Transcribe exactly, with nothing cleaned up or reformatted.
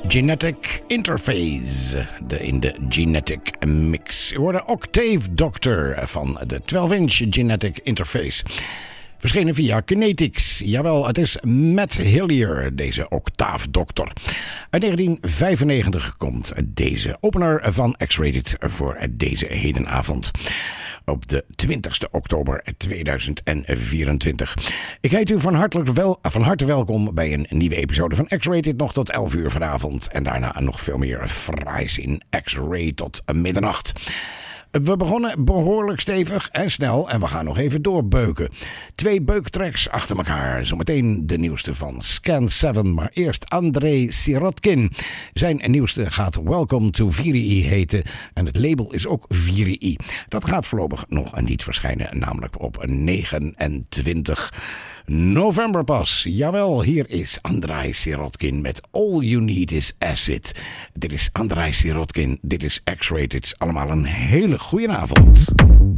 Genetic Interface, de, in de Genetic Mix. Je hoorde Octave Doctor van de twaalf inch Genetic Interface. Verschenen via Kinetics. Jawel, het is Matt Hillier, deze Octave Doctor. Uit negentien vijfennegentig komt deze opener van X-Rated voor deze hedenavond. Op de twintigste oktober tweeduizend vierentwintig. Ik heet u van, hartelijk wel, van harte welkom bij een nieuwe episode van X-Rated. Nog tot elf uur vanavond. En daarna nog veel meer fraais in X-Ray tot middernacht. We begonnen behoorlijk stevig en snel en we gaan nog even doorbeuken. Twee beuktracks achter elkaar. Zometeen de nieuwste van Scan zeven, maar eerst Andrei Sirotkin. Zijn nieuwste gaat Welcome to Virii heten en het label is ook Virii. Dat gaat voorlopig nog niet verschijnen, namelijk op negenentwintig november pas. Jawel, hier is Andrei Sirotkin met All You Need Is Acid. Dit is Andrei Sirotkin, dit is X-Rated. Allemaal een hele goeie avond.